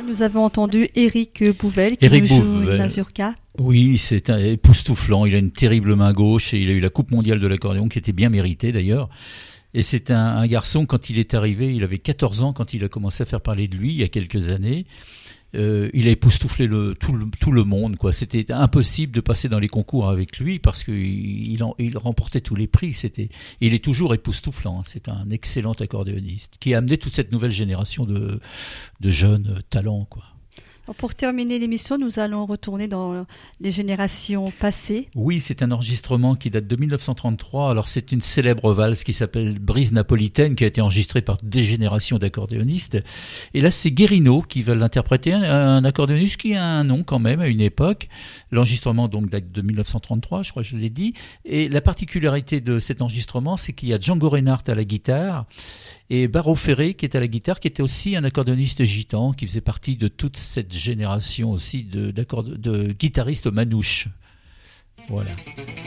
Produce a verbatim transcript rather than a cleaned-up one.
Nous avons entendu Éric Bouvel qui Éric nous joue Bouvel. une mazurka. Oui, c'est un époustouflant. Il a une terrible main gauche et il a eu la Coupe mondiale de l'accordéon qui était bien méritée d'ailleurs. Et c'est un, un garçon, quand il est arrivé, il avait quatorze ans quand il a commencé à faire parler de lui il y a quelques années. Euh, il a époustouflé le, tout, le, tout le monde, quoi. C'était impossible de passer dans les concours avec lui parce qu'il il, il remportait tous les prix. C'était, il est toujours époustouflant. C'est un excellent accordéoniste qui a amené toute cette nouvelle génération de, de jeunes talents, quoi. Alors pour terminer l'émission, nous allons retourner dans les générations passées. Oui, c'est un enregistrement qui date de dix-neuf cent trente-trois. Alors c'est une célèbre valse qui s'appelle Brise napolitaine qui a été enregistrée par des générations d'accordéonistes. Et là, c'est Guérino qui va l'interpréter, un, un accordéoniste qui a un nom quand même à une époque. L'enregistrement donc date de dix-neuf cent trente-trois, je crois que je l'ai dit. Et la particularité de cet enregistrement, c'est qu'il y a Django Reinhardt à la guitare et Barreau Ferré qui est à la guitare, qui était aussi un accordéoniste gitan, qui faisait partie de toute cette génération aussi de, de guitaristes manouches. Voilà.